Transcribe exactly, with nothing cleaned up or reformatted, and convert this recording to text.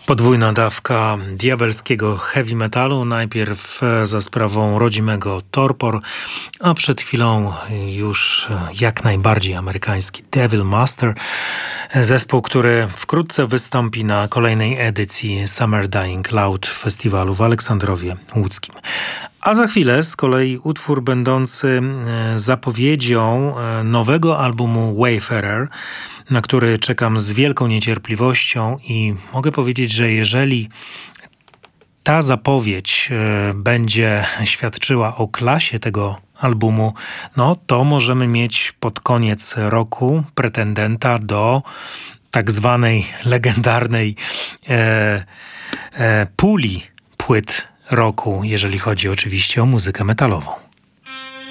Podwójna dawka diabelskiego heavy metalu, najpierw za sprawą rodzimego Torpor, a przed chwilą już jak najbardziej amerykański Devil Master, zespół, który wkrótce wystąpi na kolejnej edycji Summer Dying Loud festiwalu w Aleksandrowie Łódzkim. A za chwilę z kolei utwór będący zapowiedzią nowego albumu Wayfarer, na który czekam z wielką niecierpliwością i mogę powiedzieć, że jeżeli ta zapowiedź będzie świadczyła o klasie tego albumu, no to możemy mieć pod koniec roku pretendenta do tak zwanej legendarnej e, e, puli płyt roku, jeżeli chodzi oczywiście o muzykę metalową.